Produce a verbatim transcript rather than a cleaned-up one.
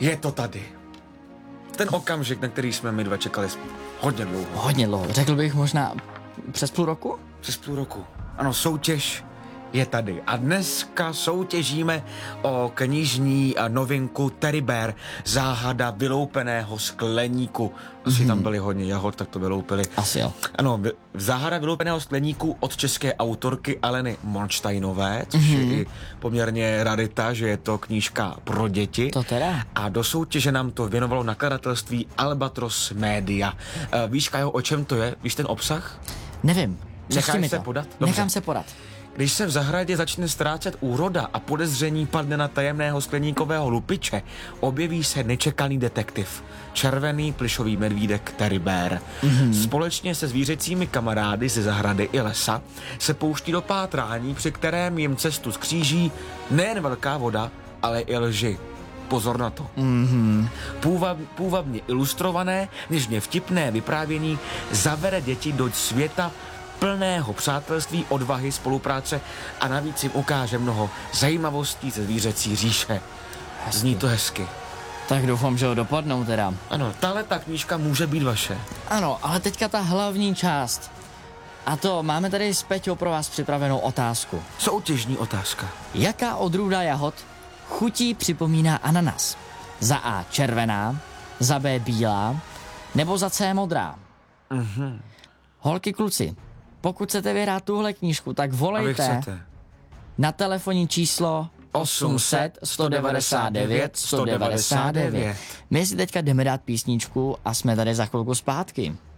Je to tady. Ten okamžik, na který jsme my dva čekali hodně dlouho. Hodně dlouho. Řekl bych možná přes půl roku? Přes půl roku. Ano, soutěž je tady. A dneska soutěžíme o knižní novinku Teddy Bear, záhada vyloupeného skleníku. Asi mm-hmm. tam byly hodně jahod, tak to vyloupili. Asi jo. Ano, záhada vyloupeného skleníku od české autorky Aleny Monštejnové, což mm-hmm. je i poměrně rarita, že je to knížka pro děti. To teda. A do soutěže nám to věnovalo nakladatelství Albatros Media. Uh, víš, Kajo, o čem to je? Víš ten obsah? Nevím. Necháš se podat? Dobře. Nechám se podat. Když se v zahradě začne ztrácet úroda a podezření padne na tajemného skleníkového lupiče, objeví se nečekaný detektiv, červený plyšový medvídek Teddy Bear. Mm-hmm. Společně se zvířecími kamarády ze zahrady i lesa se pouští do pátrání, při kterém jim cestu skříží nejen velká voda, ale i lži. Pozor na to. Mm-hmm. Půvab, půvabně ilustrované, něžně vtipné vyprávění zavere děti do světa plného přátelství, odvahy, spolupráce a navíc jim ukáže mnoho zajímavostí ze zvířecí říše. Hezky. Zní to hezky. Tak doufám, že ho dopadnou teda. Ano, tahle ta knížka může být vaše. Ano, ale teďka ta hlavní část. A to máme tady s Peťou pro vás připravenou otázku. Soutěžní otázka. Jaká odrůda jahod chutí připomíná ananas? Za A červená, za B bílá, nebo za C modrá? Mhm. Holky, kluci, pokud chcete vyhrát tuhle knížku, tak volejte na telefonní číslo osm set, sto devadesát devět, sto devadesát devět. My si teďka jdeme dát písničku a jsme tady za chvilku zpátky.